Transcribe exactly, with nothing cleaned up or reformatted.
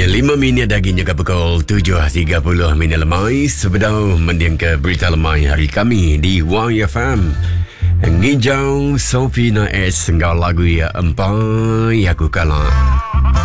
lima minit lagi nyaka pukul tujuh tiga puluh minit lemai. Sebedau mendiang ke berita lemai hari kami di Y F M. Ngijau Sophie na es engkau lagu ya empai aku kalah.